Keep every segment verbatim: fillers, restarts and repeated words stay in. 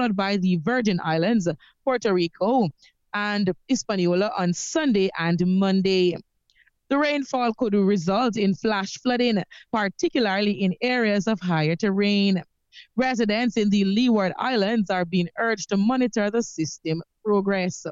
followed by the Virgin Islands, Puerto Rico, and Hispaniola on Sunday and Monday. The rainfall could result in flash flooding, particularly in areas of higher terrain. Residents in the Leeward Islands are being urged to monitor the system progress.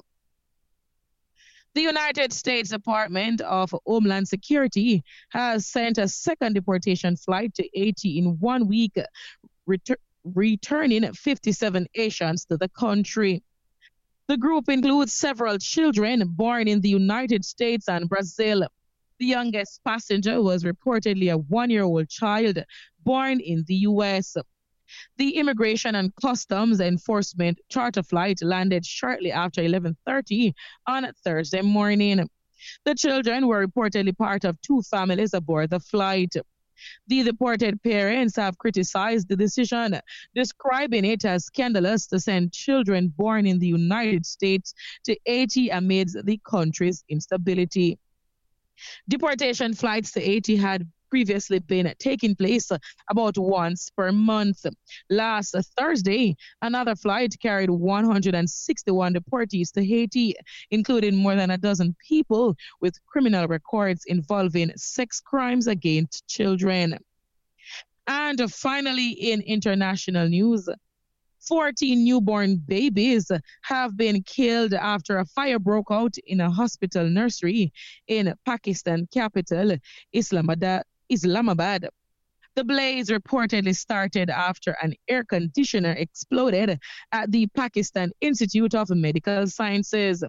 The United States Department of Homeland Security has sent a second deportation flight to Haiti in one week, retur- returning fifty-seven Haitians to the country. The group includes several children born in the United States and Brazil. The youngest passenger was reportedly a one-year-old child born in the U S. The Immigration and Customs Enforcement charter flight landed shortly after eleven thirty on Thursday morning. The children were reportedly part of two families aboard the flight. The deported parents have criticized the decision, describing it as scandalous to send children born in the United States to Haiti amidst the country's instability. Deportation flights to Haiti had previously been taking place about once per month. Last Thursday, another flight carried one hundred sixty-one deportees to Haiti, including more than a dozen people with criminal records involving sex crimes against children. And finally, in international news, fourteen newborn babies have been killed after a fire broke out in a hospital nursery in Pakistan capital, Islamabad. Islamabad. The blaze reportedly started after an air conditioner exploded at the Pakistan Institute of Medical Sciences.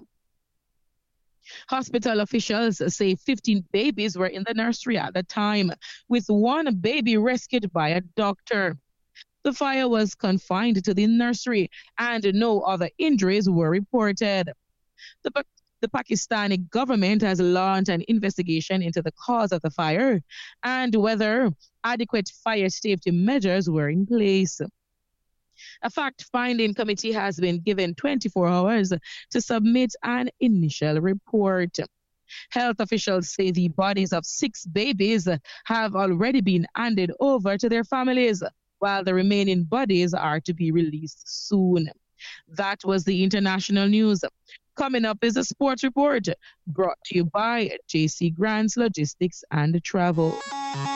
Hospital officials say fifteen babies were in the nursery at the time, with one baby rescued by a doctor. The fire was confined to the nursery and no other injuries were reported. The The Pakistani government has launched an investigation into the cause of the fire and whether adequate fire safety measures were in place. A fact-finding committee has been given twenty-four hours to submit an initial report. Health officials say the bodies of six babies have already been handed over to their families, while the remaining bodies are to be released soon. That was the international news. Coming up is a sports report brought to you by J C Grants Logistics and Travel.